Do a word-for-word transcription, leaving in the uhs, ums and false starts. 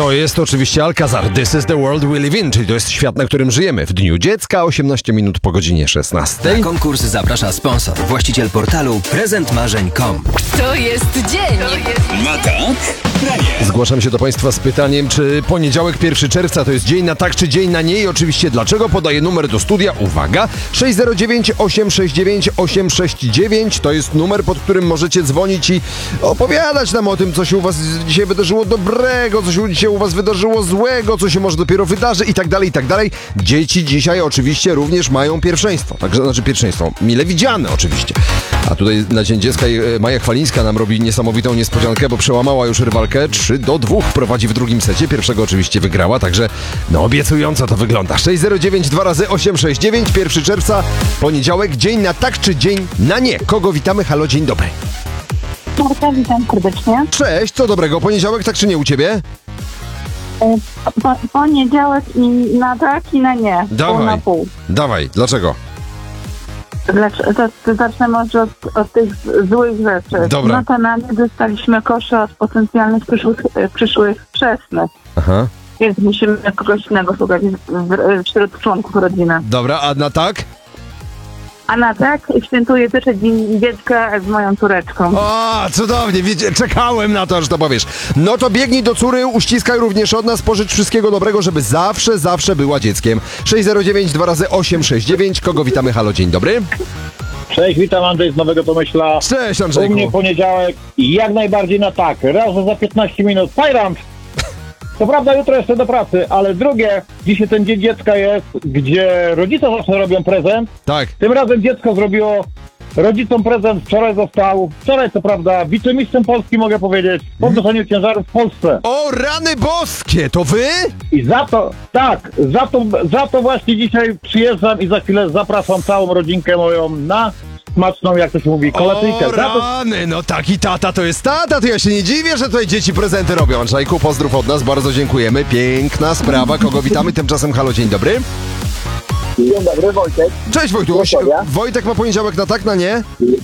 To jest oczywiście Alcazar. This is the world we live in, czyli to jest świat, na którym żyjemy. W Dniu Dziecka, osiemnaście minut po godzinie szesnastej. Na konkurs zaprasza sponsor, właściciel portalu prezent marzeń kropka com. To jest dzień. Na tak? Zgłaszam się do Państwa z pytaniem, czy poniedziałek pierwszego czerwca to jest dzień na tak, czy dzień na nie i oczywiście dlaczego. Podaję numer do studia. Uwaga! sześć zero dziewięć, osiem sześć dziewięć, osiem sześć dziewięć to jest numer, pod którym możecie dzwonić i opowiadać nam o tym, co się u Was dzisiaj wydarzyło dobrego, co się dzisiaj u Was wydarzyło złego, co się może dopiero wydarzy i tak dalej, i tak dalej. Dzieci dzisiaj oczywiście również mają pierwszeństwo. Także, znaczy pierwszeństwo mile widziane oczywiście. A tutaj na Dzień Dziecka Maja Chwalińska nam robi niesamowitą niespodziankę, bo przełamała już rywalkę. trzy do dwóch prowadzi w drugim secie. Pierwszego oczywiście wygrała, także no obiecująco to wygląda. sześć zero dziewięć dwa razy osiem sześć dziewięć, pierwszego czerwca, poniedziałek, dzień na tak czy dzień na nie. Kogo witamy? Halo, dzień dobry. Marta, witam serdecznie. Cześć, co dobrego? Poniedziałek tak czy nie u Ciebie? Po, po, poniedziałek i na tak i na nie. Pół Dawaj, na pół. dawaj, dlaczego? Dlaczego? To, to zacznę może od, od tych z- złych rzeczy. Dobra. No to na nie dostaliśmy kosze od potencjalnych przyszłych, e, przyszłych chrzestnych. Aha, Więc musimy kogoś innego szukać w- wśród członków rodziny. dobra, a na tak? A na tak świętuję pierwszy dzień dziecka z moją córeczką. O, cudownie, wiecie, czekałem na to, aż to powiesz. No to biegnij do córy, uściskaj również od nas, pożycz wszystkiego dobrego, żeby zawsze, zawsze była dzieckiem. sześć zero dziewięć dwa razy osiem sześć dziewięć, kogo witamy? Halo, dzień dobry. Cześć, witam, Andrzej z Nowego Tomyśla. Cześć, U mnie Andrzejku. poniedziałek i jak najbardziej na tak. Raz, że za piętnaście minut fajram. Co prawda jutro jeszcze do pracy, ale drugie, dzisiaj ten Dzień Dziecka jest, gdzie rodzice zawsze robią prezent. Tak. Tym razem dziecko zrobiło rodzicom prezent. Wczoraj został, wczoraj co prawda, wicemistrzem Polski, mogę powiedzieć, po wnoszeniu ciężarów w Polsce. O, rany boskie, to wy? I za to, tak, za to, za to właśnie dzisiaj przyjeżdżam i za chwilę zapraszam całą rodzinkę moją na smaczną, jak to się mówi, kolacyjkę. O, Za to, rany, no taki tata to jest tata, to ja się nie dziwię, że tutaj dzieci prezenty robią. Andrzejku, pozdrów od nas, bardzo dziękujemy. Piękna sprawa, kogo witamy? Tymczasem halo, dzień dobry. Dzień dobry, Wojtek. Cześć Wojtuś. Gotowa? Wojtek ma poniedziałek na tak, na nie?